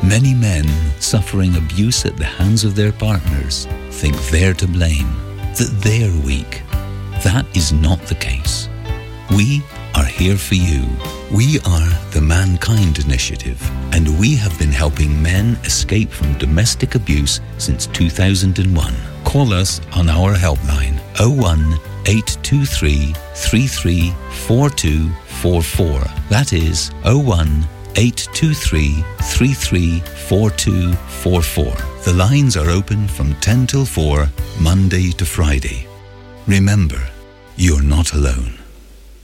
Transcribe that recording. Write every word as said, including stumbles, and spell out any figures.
Many men suffering abuse at the hands of their partners think they're to blame, that they're weak. That is not the case. We are here for you. We are the Mankind Initiative, and we have been helping men escape from domestic abuse since two thousand one. Call us on our helpline oh one, eight two three, three three four two four four. That is oh one, eight two three, three three four two four four. The lines are open from ten till four, Monday to Friday. Remember, you're not alone.